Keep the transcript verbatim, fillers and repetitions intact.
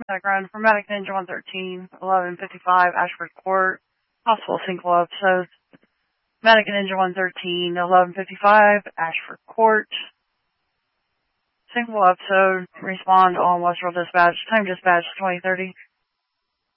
Background for Medic Ninja one thirteen, eleven fifty-five, Ashford Court. Possible single episode. Medic Ninja one thirteen, eleven fifty-five, Ashford Court. Single episode. Respond on Westworld Dispatch. Time dispatch twenty thirty.